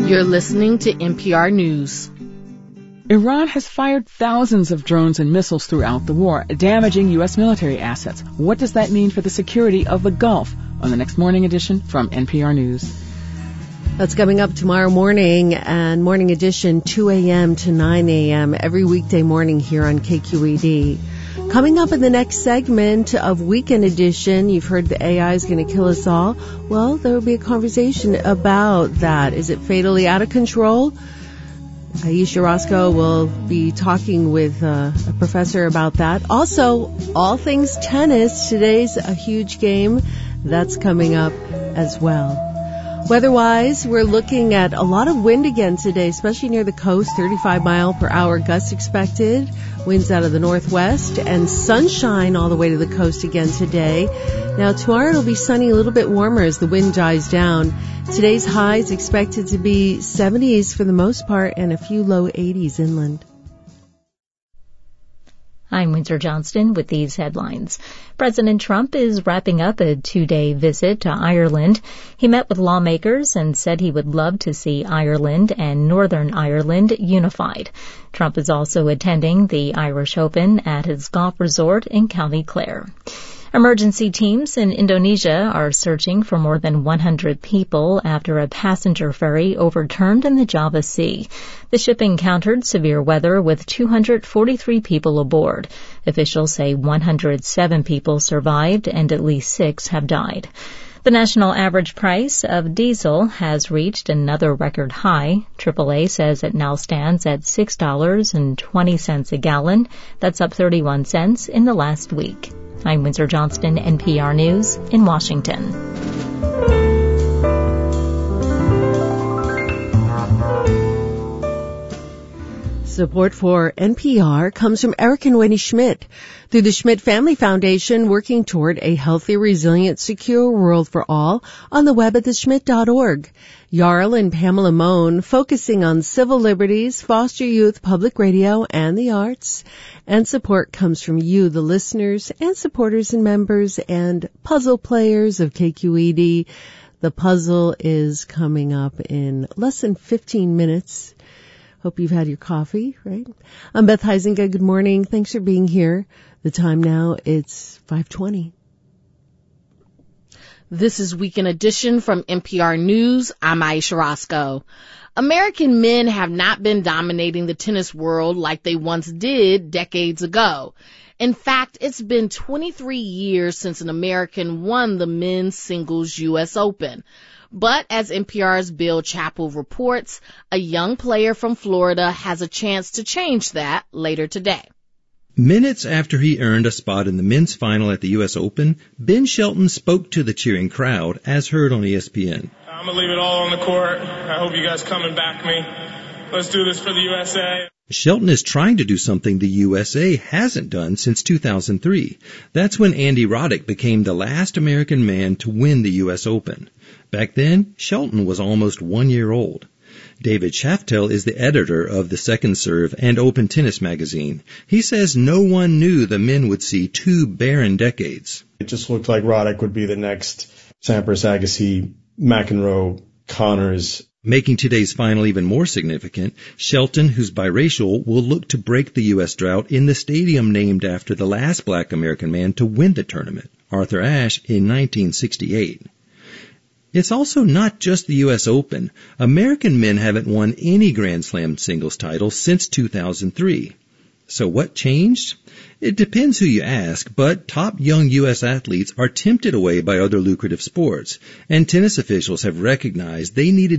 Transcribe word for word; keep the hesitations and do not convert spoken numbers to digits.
You're listening to N P R News. Iran has fired thousands of drones and missiles throughout the war, damaging U S military assets. What does that mean for the security of the Gulf? On the next morning edition from N P R News. That's coming up tomorrow morning, and Morning Edition two a.m. to nine a.m. every weekday morning here on K Q E D. Coming up in the next segment of Weekend Edition, you've heard the A I is going to kill us all. Well, there will be a conversation about that. Is it fatally out of control? Aisha Roscoe will be talking with uh, a professor about that. Also, all things tennis. Today's a huge game. That's coming up as well. Weather-wise, we're looking at a lot of wind again today, especially near the coast, thirty-five mile per hour gusts expected, winds out of the northwest, and sunshine all the way to the coast again today. Now, tomorrow it'll be sunny, a little bit warmer as the wind dies down. Today's high is expected to be seventies for the most part and a few low eighties inland. I'm Windsor Johnston with these headlines. President Trump is wrapping up a two-day visit to Ireland. He met with lawmakers and said he would love to see Ireland and Northern Ireland unified. Trump is also attending the Irish Open at his golf resort in County Clare. Emergency teams in Indonesia are searching for more than one hundred people after a passenger ferry overturned in the Java Sea. The ship encountered severe weather with two hundred forty-three people aboard. Officials say one hundred seven people survived and at least six have died. The national average price of diesel has reached another record high. triple A says it now stands at six dollars and twenty cents a gallon. That's up thirty-one cents in the last week. I'm Windsor Johnston, N P R News in Washington. Support for N P R comes from Eric and Wendy Schmidt. Through the Schmidt Family Foundation, working toward a healthy, resilient, secure world for all, on the web at the schmidt dot org. Jarl and Pamela Mohn, focusing on civil liberties, foster youth, public radio, and the arts. And support comes from you, the listeners, and supporters and members, and puzzle players of K Q E D. The puzzle is coming up in less than fifteen minutes. Hope you've had your coffee, right? I'm Beth Heisinga. Good morning. Thanks for being here. The time now, it's five twenty. This is Weekend Edition from N P R News. I'm Aisha Roscoe. American men have not been dominating the tennis world like they once did decades ago. In fact, it's been twenty-three years since an American won the men's singles U S Open. But as N P R's Bill Chappell reports, a young player from Florida has a chance to change that later today. Minutes after he earned a spot in the men's final at the U S Open, Ben Shelton spoke to the cheering crowd, as heard on E S P N. I'm going to leave it all on the court. I hope you guys come and back me. Let's do this for the U S A. Shelton is trying to do something the U S A hasn't done since two thousand three. That's when Andy Roddick became the last American man to win the U S Open. Back then, Shelton was almost one year old. David Shaftel is the editor of the Second Serve and Open Tennis magazine. He says no one knew the men would see two barren decades. It just looked like Roddick would be the next Sampras, Agassi, McEnroe, Connors. Making today's final even more significant, Shelton, who's biracial, will look to break the U S drought in the stadium named after the last black American man to win the tournament, Arthur Ashe, in nineteen sixty-eight. It's also not just the U S Open. American men haven't won any Grand Slam singles title since two thousand three. So what changed? It depends who you ask, but top young U S athletes are tempted away by other lucrative sports, and tennis officials have recognized they needed